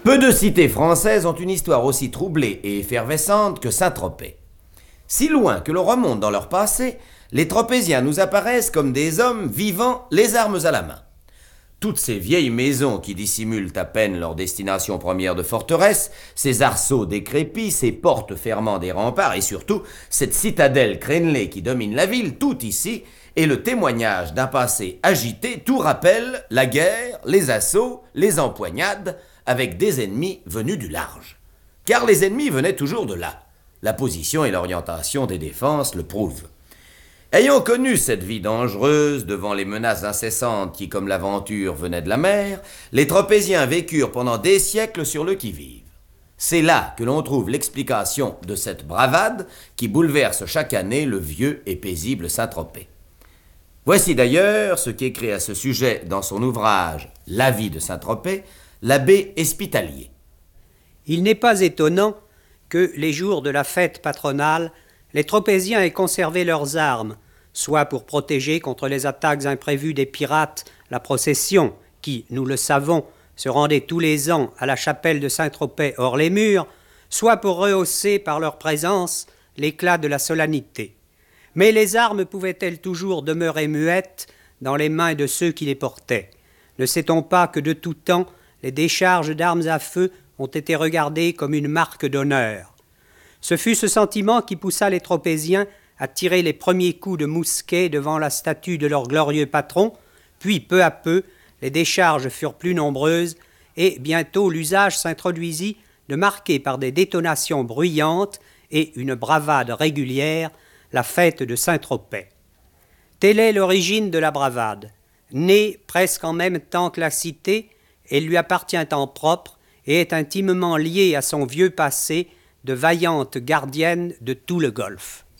Peu de cités françaises ont une histoire aussi troublée et effervescente que Saint-Tropez. Si loin que l'on remonte dans leur passé, les Tropéziens nous apparaissent comme des hommes vivant les armes à la main. Toutes ces vieilles maisons qui dissimulent à peine leur destination première de forteresse, ces arceaux décrépits, ces portes fermant des remparts et surtout cette citadelle crénelée qui domine la ville, tout ici est le témoignage d'un passé agité, tout rappelle la guerre, les assauts, les empoignades, avec des ennemis venus du large. Car les ennemis venaient toujours de là. La position et l'orientation des défenses le prouvent. Ayant connu cette vie dangereuse devant les menaces incessantes qui, comme l'aventure, venaient de la mer, les Tropéziens vécurent pendant des siècles sur le qui-vive. C'est là que l'on trouve l'explication de cette bravade qui bouleverse chaque année le vieux et paisible Saint-Tropez. Voici d'ailleurs ce qu'écrit à ce sujet dans son ouvrage « La vie de Saint-Tropez » l'abbé Espitalier. Il n'est pas étonnant que, les jours de la fête patronale, les Tropéziens aient conservé leurs armes, soit pour protéger contre les attaques imprévues des pirates la procession qui, nous le savons, se rendait tous les ans à la chapelle de Saint-Tropez hors les murs, soit pour rehausser par leur présence l'éclat de la solennité. Mais les armes pouvaient-elles toujours demeurer muettes dans les mains de ceux qui les portaient? Ne sait-on pas que de tout temps, les décharges d'armes à feu ont été regardées comme une marque d'honneur? Ce fut ce sentiment qui poussa les Tropéziens à tirer les premiers coups de mousquet devant la statue de leur glorieux patron, puis peu à peu, les décharges furent plus nombreuses et bientôt l'usage s'introduisit de marquer par des détonations bruyantes et une bravade régulière la fête de Saint-Tropez. Telle est l'origine de la bravade. Née presque en même temps que la cité, elle lui appartient en propre et est intimement liée à son vieux passé de vaillante gardienne de tout le Golfe.